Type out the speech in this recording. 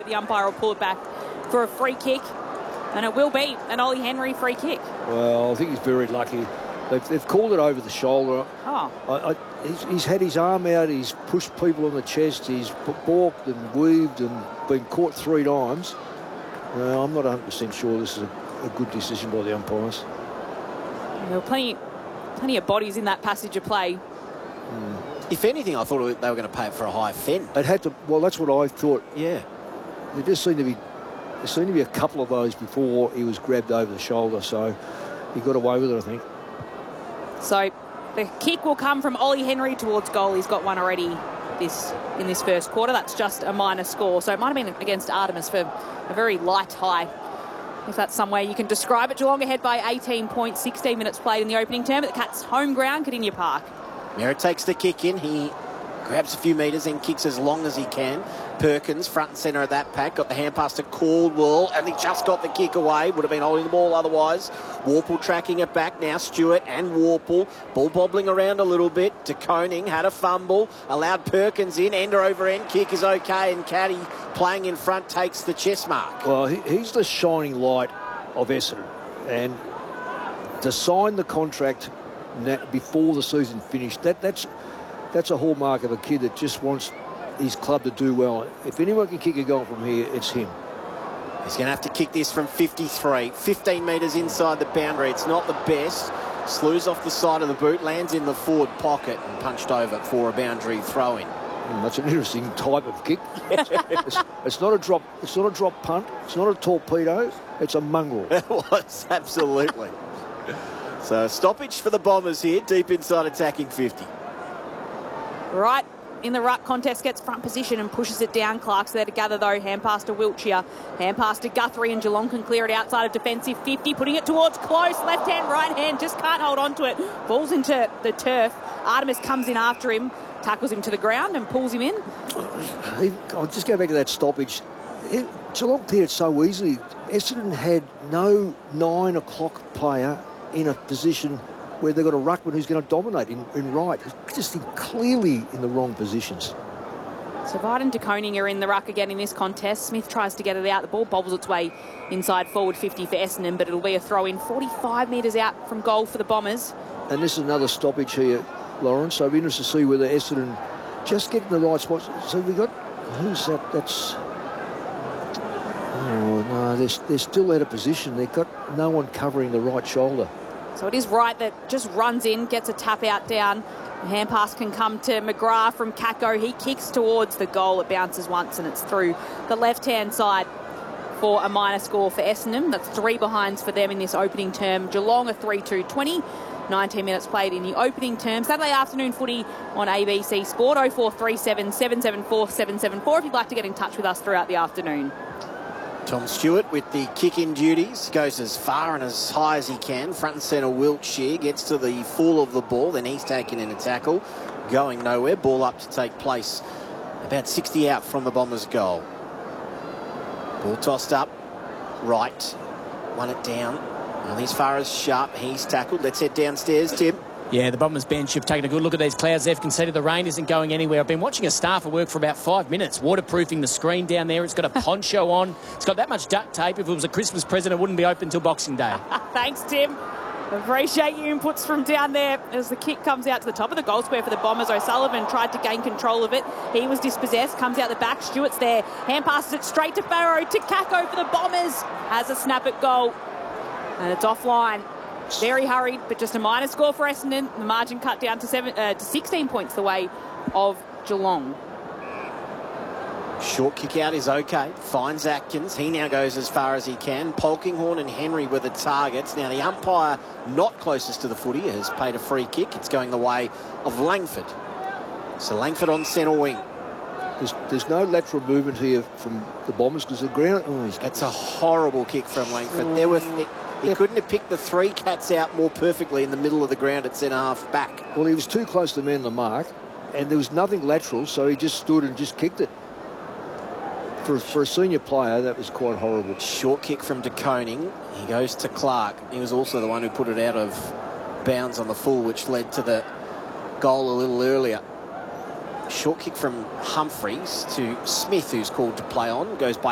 but the umpire will pull it back for a free kick. And it will be an Ollie Henry free kick. Well, I think he's very lucky. They've called it over the shoulder. Oh. He's had his arm out. He's pushed people on the chest. He's balked and weaved and been caught 3 times. I'm not 100% sure this is a good decision by the umpires. There were plenty of bodies in that passage of play. If anything, I thought they were going to pay it for a high fin. It had to. Well, that's what I thought. Yeah. There just seemed to be a couple of those before he was grabbed over the shoulder, so he got away with it, I think. So the kick will come from Ollie Henry towards goal. He's got one already in this first quarter. That's just a minor score. So it might have been against Artemis for a very light high, if that's some way you can describe it. Geelong ahead by 18 points, 16 minutes played in the opening term at the Cats' home ground, Kardinia Park. Merritt takes the kick in. He grabs a few metres and kicks as long as he can. Perkins, front and centre of that pack, got the hand pass to Caldwell, and he just got the kick away. Would have been holding the ball otherwise. Warple tracking it back now. Stewart and Warple. Ball bobbling around a little bit. De Koning had a fumble. Allowed Perkins in. Ender over end. Kick is okay. And Caddy playing in front takes the chest mark. Well, he's the shining light of Essendon. And to sign the contract before the season finished, that's a hallmark of a kid that just wants his club to do well. If anyone can kick a goal from here, it's him. He's going to have to kick this from 53. 15 metres inside the boundary. It's not the best. Slews off the side of the boot, lands in the forward pocket and punched over for a boundary throw-in. That's an interesting type of kick. It's not a drop. It's not a drop punt. It's not a torpedo. It's a mongrel. It was, absolutely. So stoppage for the Bombers here, deep inside attacking 50. Right in the ruck, contest gets front position and pushes it down. Clark's there to gather, though. Hand pass to Wiltshire. Hand pass to Guthrie, and Geelong can clear it outside of defensive 50, putting it towards close. Left hand, right hand, just can't hold on to it. Falls into the turf. Artemis comes in after him, tackles him to the ground and pulls him in. I'll just go back to that stoppage. Geelong cleared it so easily. Essendon had no 9 o'clock player in a position where they've got a ruckman who's going to dominate in right. Just clearly in the wrong positions. So Vard and De Koning are in the ruck again in this contest. Smith tries to get it out. The ball bobbles its way inside forward 50 for Essendon, but it'll be a throw-in 45 metres out from goal for the Bombers. And this is another stoppage here, Lawrence. So I'll be interested to see whether Essendon just get in the right spots. So we got... Who's that? That's... Oh, no, they're still out of position. They've got no one covering the right shoulder. So it is right that just runs in, gets a tap out down. The hand pass can come to McGrath from Kako. He kicks towards the goal. It bounces once and it's through the left-hand side for a minor score for Essendon. That's 3 behinds for them in this opening term. Geelong a 3-2-20. 19 minutes played in the opening term. Saturday afternoon footy on ABC Sport. 0437 774 774 if you'd like to get in touch with us throughout the afternoon. Tom Stewart with the kick-in duties. Goes as far and as high as he can. Front and centre Wiltshire gets to the full of the ball. Then he's taken in a tackle. Going nowhere. Ball up to take place. About 60 out from the Bombers' goal. Ball tossed up. Right. Won it down. And as far as Sharp, he's tackled. Let's head downstairs, Tim. Yeah, the Bombers bench have taken a good look at these clouds. They've conceded the rain isn't going anywhere. I've been watching a staff at work for about 5 minutes, waterproofing the screen down there. It's got a poncho on. It's got that much duct tape. If it was a Christmas present, it wouldn't be open until Boxing Day. Thanks, Tim. Appreciate your inputs from down there as the kick comes out to the top of the goal square for the Bombers. O'Sullivan tried to gain control of it. He was dispossessed. Comes out the back. Stewart's there. Hand passes it straight to Farrow. To Kako for the Bombers. Has a snap at goal. And it's offline. Very hurried, but just a minor score for Essendon. The margin cut down to 16 points the way of Geelong. Short kick out is okay. Finds Atkins. He now goes as far as he can. Polkinghorne and Henry were the targets. Now the umpire not closest to the footy has paid a free kick. It's going the way of Langford. So Langford on centre wing. There's no lateral movement here from the Bombers because the ground... That's a horrible kick from Langford. There were... He couldn't have picked the 3 Cats out more perfectly in the middle of the ground at centre-half back. Well, he was too close to the man on the mark, and there was nothing lateral, so he just stood and just kicked it. For a senior player, that was quite horrible. Short kick from De Koning. He goes to Clark. He was also the one who put it out of bounds on the full, which led to the goal a little earlier. Short kick from Humphreys to Smith, who's called to play on. Goes by